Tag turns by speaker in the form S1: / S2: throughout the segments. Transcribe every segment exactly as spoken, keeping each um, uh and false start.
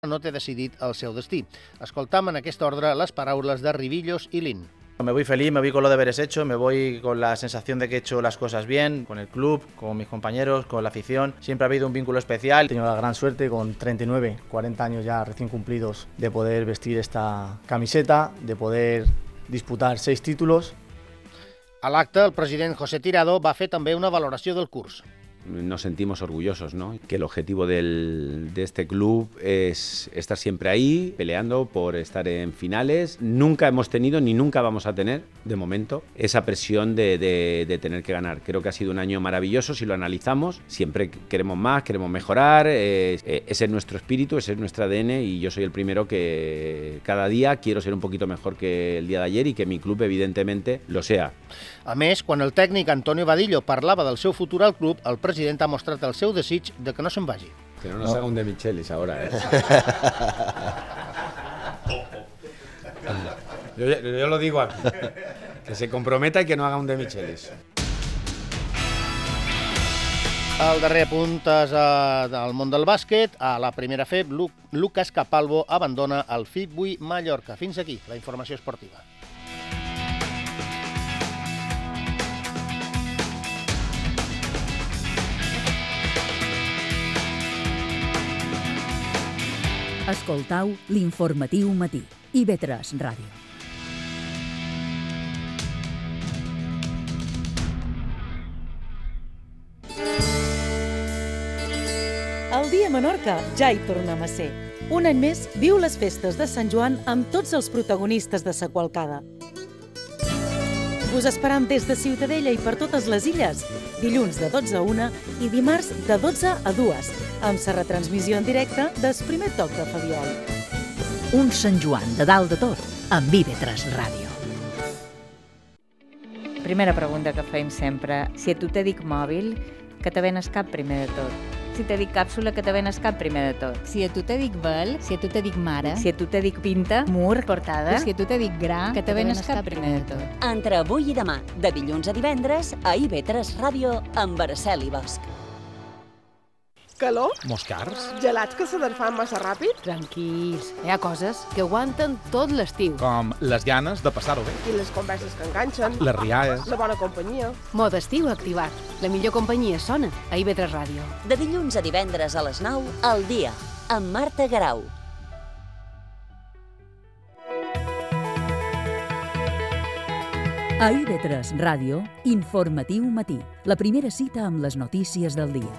S1: no té decidit el seu destí. Escoltam en aquest ordre les paraules de Ribillos i Lin.
S2: Me voy feliz, me voy con los deberes hechos, me voy con la sensación de que he hecho las cosas bien, con el club, con mis compañeros, con la afición. Siempre ha habido un vínculo especial.
S3: He tenido la gran suerte, con treinta y nueve, cuarenta años ya recién cumplidos, de poder vestir esta camiseta, de poder disputar seis títulos.
S1: A l'acte, el president José Tirado va fer també una valoració del curs.
S4: Nos sentimos orgullosos, ¿no? Que el objetivo del, de este club es estar siempre ahí, peleando por estar en finales. Nunca hemos tenido, ni nunca vamos a tener, de momento, esa presión de, de, de tener que ganar. Creo que ha sido un año maravilloso si lo analizamos. Siempre queremos más, queremos mejorar. Eh, ese es nuestro espíritu, ese es nuestro A D N y yo soy el primero que cada día quiero ser un poquito mejor que el día de ayer y que mi club, evidentemente, lo sea.
S1: A més, quan el tècnic Antonio Vadillo parlava del seu futur al club, el president ha mostrat el seu desig de que no se'n vagi.
S4: Que no nos haga un de Michelis ahora, ¿eh? yo, yo lo digo aquí. Que se comprometa y que no haga un de Michelis.
S1: El darrer punt és del món del bàsquet. A la primera F E B, Lucas Capalvo abandona el F I B vuit Mallorca. Fins aquí la informació esportiva.
S5: Escoltau l'informatiu matí. I ve tres Ràdio.
S6: El dia a Menorca ja hi tornem a ser. Un any més viu les festes de Sant Joan amb tots els protagonistes de sa qualcada. Us esperam des de Ciutadella i per totes les illes, dilluns de dotze a una i dimarts de dotze a dues, amb sa retransmissió en directe del primer toc de Fabiol.
S5: Un Sant Joan de dalt de tot, amb I V tres Ràdio.
S7: Primera pregunta que fem sempre. Si a tu te dic mòbil, que te venes cap primer de tot? Si te dic càpsula, que te venes cap primer de tot?
S8: Si a tu te dic vel, si a tu te dic mare,
S7: si a tu te dic pinta, mur, portada,
S8: si a tu te dic gra, que te venes cap primer de tot.
S9: Entre avui i demà, de dilluns a divendres, a I V tres Ràdio, amb Araceli Bosch.
S10: Calor?
S11: Moscars?
S10: Gelats que se desfan massa ràpid?
S8: Tranquils, hi ha coses que aguanten tot l'estiu.
S11: Com les ganes de passar-ho bé.
S10: I les converses que enganxen.
S11: Les rialles.
S10: La bona companyia.
S8: Mode estiu activat. La millor companyia sona a I V tres Ràdio.
S9: De dilluns a divendres a les nou, al dia, amb Marta Garau.
S5: A I V tres Ràdio, informatiu matí. La primera cita amb les notícies del dia.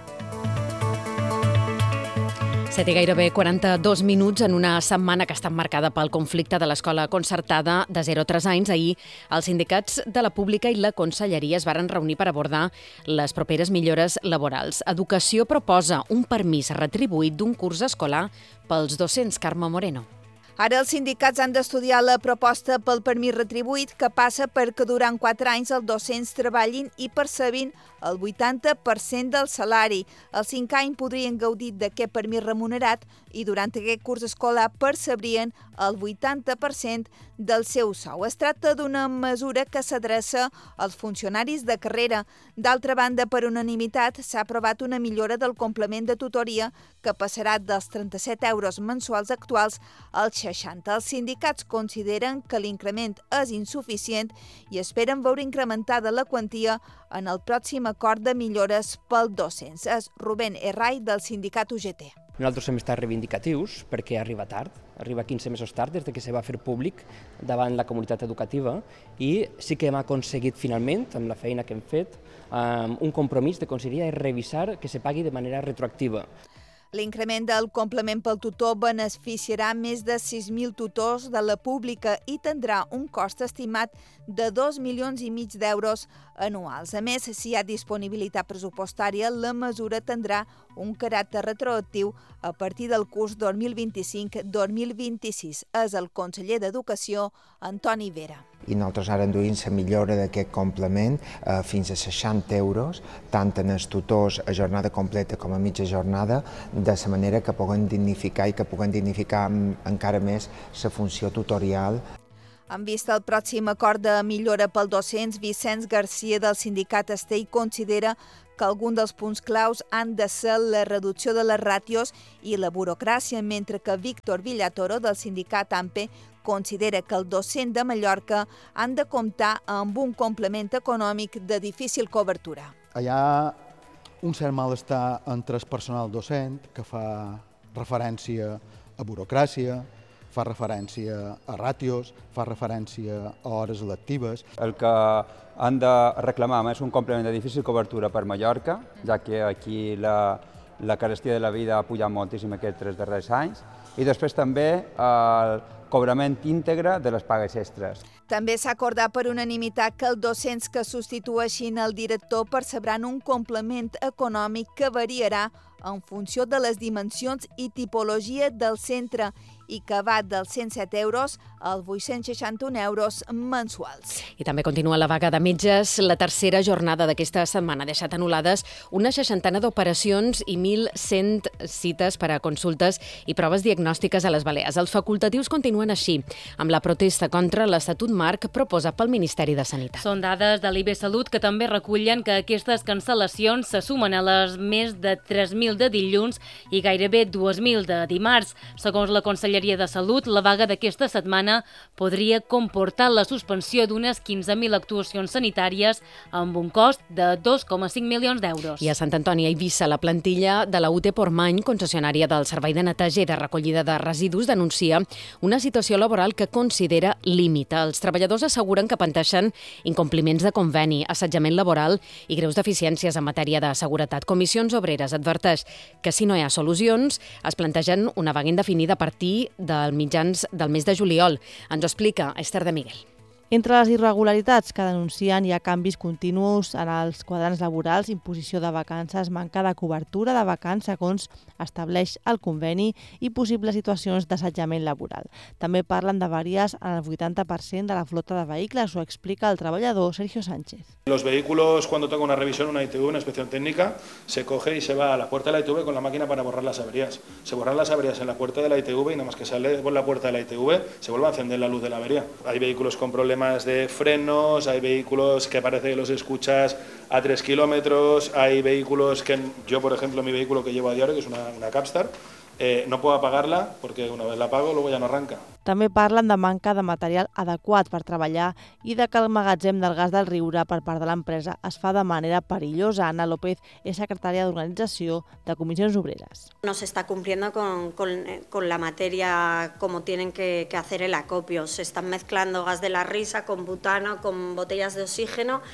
S12: set i gairebé quaranta-dos minuts en una setmana que ha estat marcada pel conflicte de l'escola concertada de zero a tres anys. Ahir, els sindicats de la pública i la conselleria es varen reunir per abordar les properes millores laborals. Educació proposa un permís retribuït d'un curs escolar pels docents. Carme Moreno.
S13: Ara els sindicats han d'estudiar la proposta pel permís retribuït, que passa perquè durant quatre anys els docents treballin i percebin el vuitanta per cent del salari. Els cinc anys podrien gaudir d'aquest permís remunerat i durant aquest curs escolar percebrien el vuitanta per cent del seu sou. Es tracta d'una mesura que s'adreça als funcionaris de carrera. D'altra banda, per unanimitat, s'ha aprovat una millora del complement de tutoria que passarà dels trenta-set euros mensuals actuals als seixanta. Els sindicats consideren que l'increment és insuficient i esperen veure incrementada la quantia en el pròxim acord de millores pel docents. És Rubén Herray del sindicat U G T.
S14: Nosaltres hem estat reivindicatius perquè arriba tard, arriba quinze mesos tard des que se va fer públic davant la comunitat educativa i sí que hem aconseguit finalment, amb la feina que hem fet, un compromís de conselleria és revisar que se pagui de manera retroactiva.
S13: L'increment del complement pel tutor beneficiarà més de sis mil tutors de la pública i tindrà un cost estimat de dos milions i mig d'euros anuals. A més, si hi ha disponibilitat pressupostària, la mesura tindrà un caràcter retroactiu a partir del curs dos mil vint-i-cinc dos mil vint-i-sis. És el conseller d'Educació, Antoni Vera.
S15: I nosaltres ara enduïm la millora d'aquest complement eh, fins a seixanta euros, tant en els tutors a jornada completa com a mitja jornada, de la manera que puguen dignificar i que puguen dignificar encara més la funció tutorial.
S13: En vista al pròxim acord de millora pel docents, Vicenç Garcia del sindicat Estell considera que alguns dels punts claus han de ser la reducció de les ràtios i la burocràcia, mentre que Víctor Villatoro, del sindicat AMPE, considera que el docent de Mallorca han de comptar amb un complement econòmic de difícil cobertura.
S16: Hi ha un cert malestar entre el personal docent que fa referència a burocràcia, fa referència a ràtios, fa referència a hores lectives.
S17: El que han de reclamar és un complement de difícil cobertura per Mallorca, ja que aquí la, la carestia de la vida ha pujat moltíssim aquests tres darrers anys, i després també el cobrament íntegre de les pagues extres.
S13: També s'ha acordat per unanimitat que els docents que substitueixin el director percebran un complement econòmic que variarà en funció de les dimensions i tipologia del centre i que va dels cent set euros als vuit-cents seixanta-un euros mensuals.
S12: I també continua la vaga de metges. La tercera jornada d'aquesta setmana ha deixat anul·lades una seixantena d'operacions i mil cent cites per a consultes i proves diagnòstiques a les Balears. Els facultatius continuen així, amb la protesta contra l'Estatut Marc proposat pel Ministeri de Sanitat.
S18: Són dades de l'I B Salut que també recullen que aquestes cancel·lacions se sumen a les més de tres mil de dilluns i gairebé dos mil de dimarts. Segons la Conselleria de Salut, la vaga d'aquesta setmana podria comportar la suspensió d'unes quinze mil actuacions sanitàries amb un cost de dos coma cinc milions d'euros.
S12: I a Sant Antoni a Eivissa, la plantilla de la U T Portmany, concessionària del servei de neteja i de recollida de residus, denuncia una situació laboral que considera límit. Els treballadors asseguren que pateixen incompliments de conveni, assetjament laboral i greus deficiències en matèria de seguretat. Comissions Obreres adverteix que si no hi ha solucions es plantegen una vaga indefinida a partir del mitjans del mes de juliol. Ens ho explica Esther de Miguel.
S19: Entre les irregularitats que denuncien hi ha canvis continus en els quadrants laborals, imposició de vacances, manca de cobertura de vacants segons estableix el conveni i possibles situacions d'assetjament laboral. També parlen d'avaries en el vuitanta per cent de la flota de vehicles, ho explica el treballador Sergio Sánchez.
S20: Los vehículos, cuando toca una revisión, una I T V, una inspección técnica, se coge y se va a la puerta de la I T V con la máquina para borrar las averías. Se borran las averías en la puerta de la I T V y nada más que sale por la puerta de la I T V se vuelve a encender la luz de la avería. Hay vehículos con problemas de frenos, hay vehículos que parece que los escuchas a tres kilómetros, hay vehículos que yo, por ejemplo, mi vehículo que llevo a diario, que es una, una Capstar, eh, no puedo apagarla porque una vez la apago luego ya no arranca.
S19: També parlen de manca de material adequat per treballar i de que el magatzem del gas del Riure per part de l'empresa es fa de manera perillosa. Ana López és secretària d'Organització de Comissions Obreres.
S21: No se está cumpliendo con, con, con la materia como tienen que, que hacer el acopio. Se están mezclando gas de la risa con butano, con botellas de oxígeno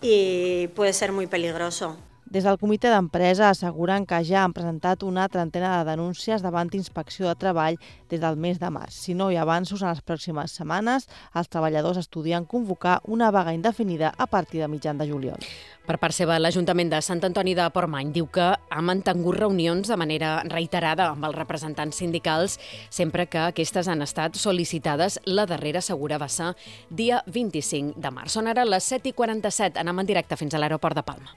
S21: y puede ser muy peligroso.
S19: Des del comitè d'empresa asseguren que ja han presentat una trentena de denúncies davant Inspecció de Treball des del mes de març. Si no hi ha avanços en les pròximes setmanes, els treballadors estudien convocar una vaga indefinida a partir de mitjan de juliol.
S12: Per part seva, l'Ajuntament de Sant Antoni de Portmany diu que ha mantingut reunions de manera reiterada amb els representants sindicals sempre que aquestes han estat sol·licitades. La darrera, assegura, va ser dia vint-i-cinc de març. Són ara les set i quaranta-set. Anem en directe fins a l'aeroport de Palma.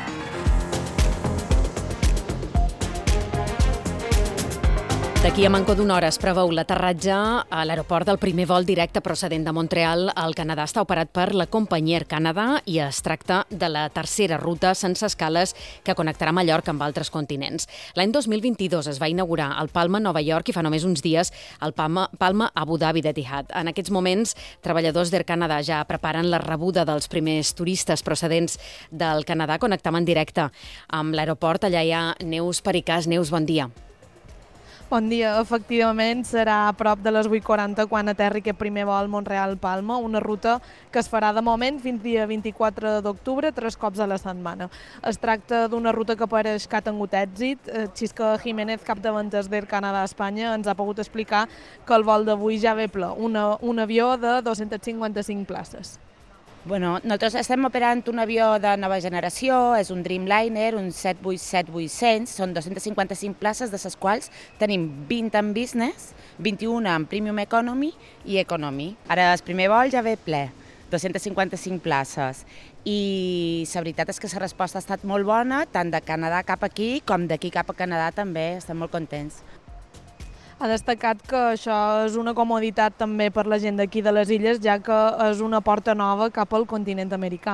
S12: D'aquí a manco d'una hora es preveu l'aterratge a l'aeroport del primer vol directe procedent de Montreal al Canadà. Està operat per la companyia Air Canada i es tracta de la tercera ruta sense escales que connectarà Mallorca amb altres continents. L'any dos mil vint-i-dos es va inaugurar el Palma Nova York i fa només uns dies el Palma, Palma Abu Dhabi d'Etihad. En aquests moments, treballadors d'Air Canada ja preparen la rebuda dels primers turistes procedents del Canadà. Connectam en directe amb l'aeroport. Allà hi ha Neus Pericàs. Neus, bon dia.
S22: Bon dia. Efectivament, serà a prop de les vuit quaranta quan aterri aquest primer vol Montreal-Palma, una ruta que es farà de moment fins dia vint-i-quatre d'octubre, tres cops a la setmana. Es tracta d'una ruta que pareix que ha tingut èxit. Xisca Jiménez, cap de ventes d'Air Canada a Espanya, ens ha pogut explicar que el vol d'avui ja ve ple, una, un avió de dos-cents cinquanta-cinc places.
S23: Bueno, nosaltres estem operant un avió de nova generació, és un Dreamliner, un set vuitanta-set vuit-cents, són dos-cents cinquanta-cinc places, de les quals tenim vint en business, vint-i-una en premium economy i economy. Ara el primer vol ja ve ple, dos-cents cinquanta-cinc places. I la veritat és que la resposta ha estat molt bona, tant de Canadà cap aquí com d'aquí cap a Canadà també, estem molt contents.
S22: Ha destacat que això és una comoditat també per la gent d'aquí de les illes, ja que és una porta nova cap al continent americà.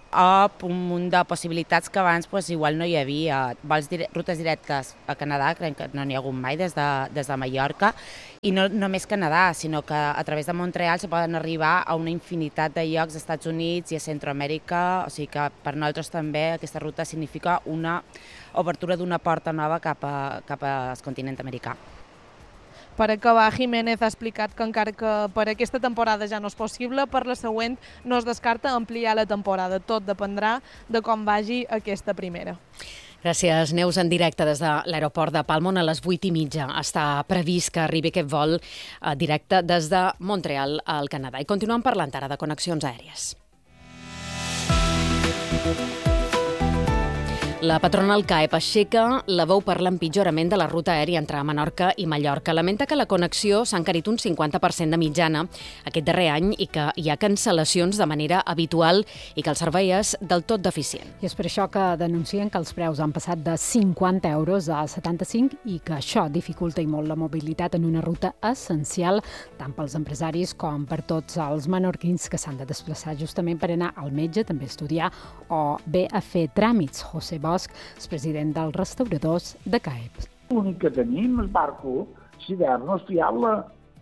S23: o un munt de possibilitats que abans pues, igual no hi havia. Vols dire, rutes directes a Canadà, crec que no n'hi ha hagut mai des de, des de Mallorca, i no només Canadà, sinó que a través de Montreal se poden arribar a una infinitat de llocs als Estats Units i a Centroamèrica, o sigui que per nosaltres també aquesta ruta significa una obertura d'una porta nova cap, a, cap al continent americà.
S22: Per acabar, Jiménez ha explicat que encara que per aquesta temporada ja no és possible, per la següent no es descarta ampliar la temporada. Tot dependrà de com vagi aquesta primera.
S12: Gràcies, Neus, en directe des de l'aeroport de Palma, a les vuit i mitja. Està previst que arribi aquest vol directe des de Montreal al Canadà. I continuem parlant ara de connexions aèries. La patronal C A E P aixeca la veu per l'empitjorament de la ruta aèria entre Menorca i Mallorca. Lamenta que la connexió s'ha encarit un cinquanta per cent de mitjana aquest darrer any i que hi ha cancel·lacions de manera habitual i que el servei és del tot deficient.
S2: I és per això que denuncien que els preus han passat de cinquanta euros a setanta-cinc i que això dificulta i molt la mobilitat en una ruta essencial tant pels empresaris com per tots els menorquins que s'han de desplaçar justament per anar al metge, també a estudiar o bé a fer tràmits. José Bosch és president dels restauradors de C A E P.
S3: L'únic que tenim, el barco, si d'hivern no és fiable,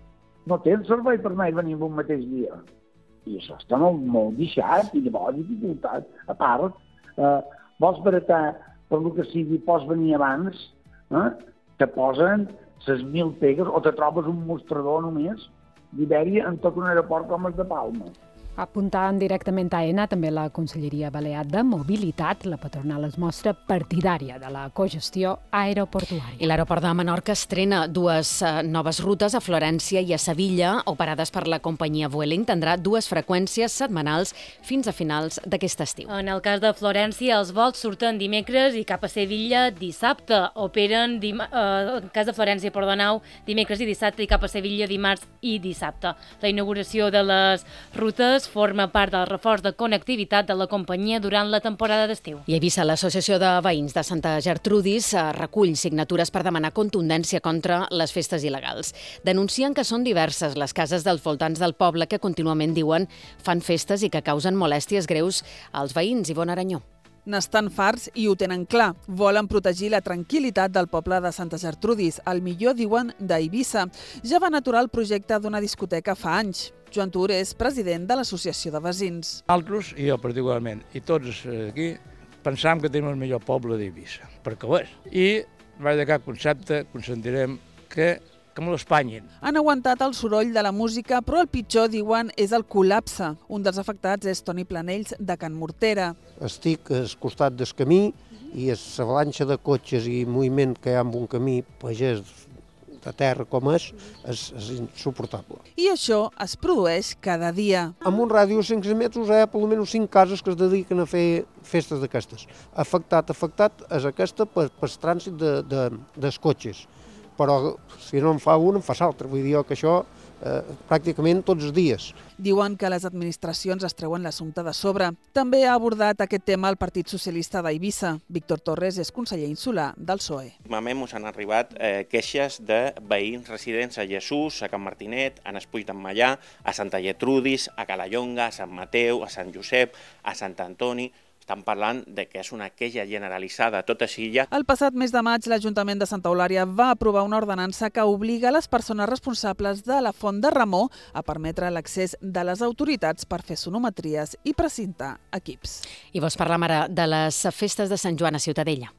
S3: no té el servei per anar i venir un mateix dia. I això està molt, molt deixat i llavors dificultat. A part, eh, vols baratar per lo que sigui, pots venir abans, eh, te posen ses mil pegues o te trobes un mostrador només d'Ibèria en tot un aeroport com el de Palma.
S2: Apuntant directament a AENA, també la Conselleria Balear de Mobilitat, la patronal es mostra partidària de la cogestió aeroportuària.
S12: I l'aeroport de Menorca estrena dues uh, noves rutes a Florència i a Sevilla, operades per la companyia Vueling. Tindrà dues freqüències setmanals fins a finals d'aquest estiu.
S18: En el cas de Florència, els vols surten dimecres i cap a Sevilla dissabte. Operen, dim uh, en cas de Florència, perdoneu, dimecres i dissabte i cap a Sevilla dimarts i dissabte. La inauguració de les rutes forma part del reforç de connectivitat de la companyia durant la temporada d'estiu.
S12: I a Eivissa, l'Associació de Veïns de Santa Gertrudis recull signatures per demanar contundència contra les festes il·legals. Denuncien que són diverses les cases dels voltants del poble que contínuament diuen fan festes i que causen molèsties greus als veïns. Ivonne Aranyó.
S4: N'estan farts i ho tenen clar. Volen protegir la tranquil·litat del poble de Santa Gertrudis, el millor, diuen, d'Eivissa. Ja van aturar el projecte d'una discoteca fa anys. Joan Tur és president de l'Associació de Veïns.
S24: Altres, i jo particularment, i tots aquí, pensam que tenim el millor poble d'Eivissa, perquè ho és. I, vaig de cap concepte, consentirem que que me l'espanyin.
S4: Han aguantat el soroll de la música, però el pitjor, diuen, és el col·lapse. Un dels afectats és Toni Planells, de Can Mortera.
S25: Estic al costat del camí i l'avalanxa de cotxes i moviment que hi ha en un camí pagès de terra com és, és, és insuportable.
S4: I això es produeix cada dia.
S25: En un ràdio de cinc metres hi ha per almenys cinc cases que es dediquen a fer festes d'aquestes. Afectat, afectat és aquesta per, per trànsit de, de, dels cotxes. Però si no en fa un, en fa l'altre. Vull dir que això eh, pràcticament tots els dies.
S4: Diuen que les administracions es treuen l'assumpte de sobre. També ha abordat aquest tema el Partit Socialista d'Eivissa. Víctor Torres és conseller insular del P S O E.
S26: Últimament ens han arribat eh, queixes de veïns residents a Jesús, a Can Martinet, a Espuig d'en Mallà, a Santa Gertrudis, a Calallonga, a Sant Mateu, a Sant Josep, a Sant Antoni. Estan parlant de que és una queixa generalitzada a tota Silla.
S4: El passat mes de maig, l'Ajuntament de Santa Eulària va aprovar una ordenança que obliga les persones responsables de la Font de Remor a permetre l'accés de les autoritats per fer sonometries i precintar equips.
S12: I vols parlar ara de les festes de Sant Joan a Ciutadella.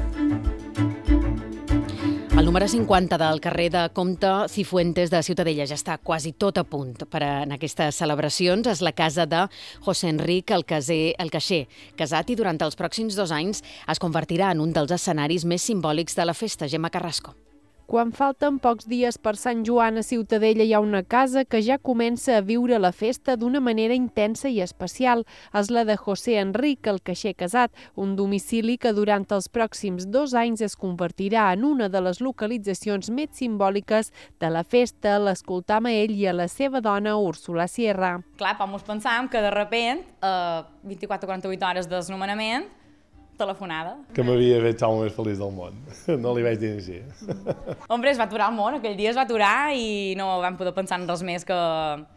S12: El número cinquanta del carrer de Comte Cifuentes de Ciutadella ja està quasi tot a punt per en aquestes celebracions. És la casa de José Enric el Caixer, casat i durant els pròxims dos anys es convertirà en un dels escenaris més simbòlics de la festa. Gemma Carrasco.
S27: Quan falten pocs dies per Sant Joan a Ciutadella hi ha una casa que ja comença a viure la festa d'una manera intensa i especial. És la de José Enric, el caixer casat, un domicili que durant els pròxims dos anys es convertirà en una de les localitzacions més simbòliques de la festa. L'escoltam a ell i a la seva dona, Úrsula Sierra.
S28: Clar, com ens pensàvem que de sobte, a vint-i-quatre a quaranta-vuit hores del nomenament, telefonada.
S29: Que m'havia fet el més feliç del món. No li vaig dir així.
S28: Hombre, es va aturar el món, aquell dia es va aturar i no vam poder pensar en res més que,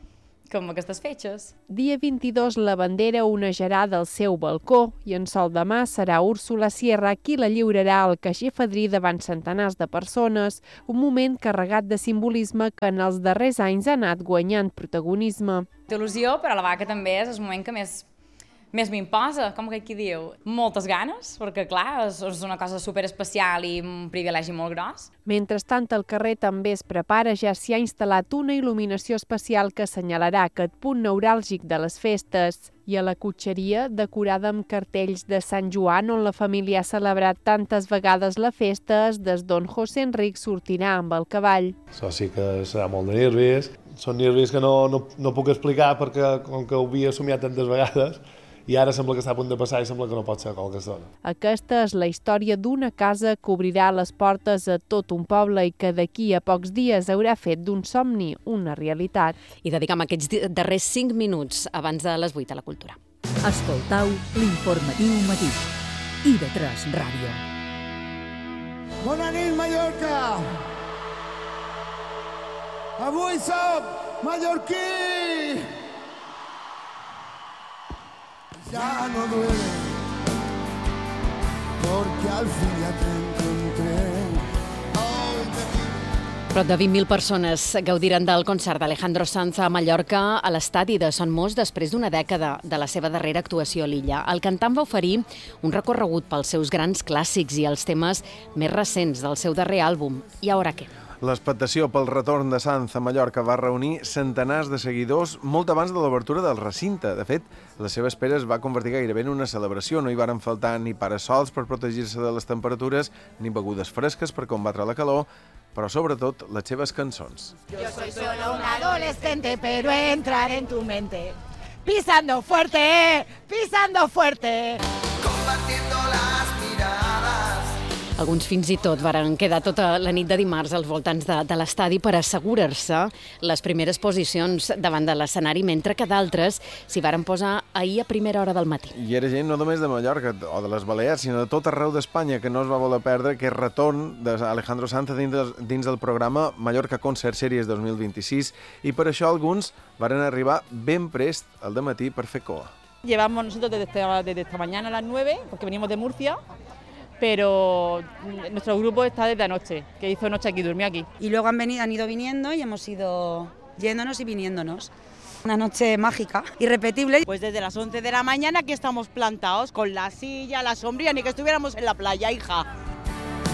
S28: com aquestes fetges.
S27: Dia vint-i-dos, la bandera onejarà del seu balcó i en sol demà serà Úrsula Sierra qui la lliurarà al caixer fadrí davant centenars de persones, un moment carregat de simbolisme que en els darrers anys ha anat guanyant protagonisme.
S28: Té il·lusió, però a la vegada també és el moment que més més m'imposa, com que aquí diu, moltes ganes, perquè clar, és una cosa superespecial i un privilegi molt gros.
S27: Mentrestant, al carrer també es prepara, ja s'hi ha instal·lat una il·luminació especial que assenyalarà aquest punt neuràlgic de les festes. I a la cotxeria, decorada amb cartells de Sant Joan, on la família ha celebrat tantes vegades la festa, des d'on José Enric sortirà amb el cavall.
S29: Això sí que serà molt de nervis. Són nervis que no, no, no puc explicar perquè com que ho havia somiat tantes vegades, i ara sembla que està a punt de passar i sembla que no pot ser qualque estona.
S27: Aquesta és la història d'una casa que obrirà les portes a tot un poble i que d'aquí a pocs dies haurà fet d'un somni una realitat.
S12: I dedicam aquests darrers cinc minuts abans de les vuit a la cultura.
S1: Escoltau l'informatiu matí. I de tres Ràdio.
S5: Bona nit, Mallorca! Avui soc mallorquí! Ya no duele, porque al fin ya te encontré.
S12: Prop de vint mil persones gaudiran del concert d'Alejandro Sanz a Mallorca a l'estadi de Son Mos després d'una dècada de la seva darrera actuació a l'illa. El cantant va oferir un recorregut pels seus grans clàssics i els temes més recents del seu darrer àlbum. I ara què?
S6: L'expectació pel retorn de Sanz a Mallorca va reunir centenars de seguidors molt abans de l'obertura del recinte. De fet, la seva espera es va convertir gairebé en una celebració. No hi varen faltar ni parasols per protegir-se de les temperatures, ni begudes fresques per combatre la calor, però sobretot les seves cançons.
S7: Yo soy solo un adolescente, pero entraré en tu mente. Pisando fuerte, pisando fuerte. Compartiendo las miradas.
S12: Alguns fins i tot varen quedar tota la nit de dimarts als voltants de, de l'estadi per assegurar-se les primeres posicions davant de l'escenari, mentre que d'altres s'hi varen posar ahir a primera hora del matí.
S6: I era gent no només de Mallorca o de les Balears, sinó de tot arreu d'Espanya, que no es va voler perdre aquest retorn d'Alejandro Sanz dins del, dins del programa Mallorca Concert Series dos mil vint-i-sis, i per això alguns varen arribar ben prest al dematí per fer coa.
S8: Llevamos nosotros desde esta, desde esta mañana a las nueve, porque venimos de Murcia, pero nuestro grupo está desde anoche, que hizo noche aquí, durmió aquí.
S9: Y luego han, venido, han ido viniendo y hemos ido yéndonos y viniéndonos. Una noche mágica, irrepetible.
S8: Pues desde las once de la mañana aquí estamos plantados, con la silla, la sombrilla, ni que estuviéramos en la playa, hija.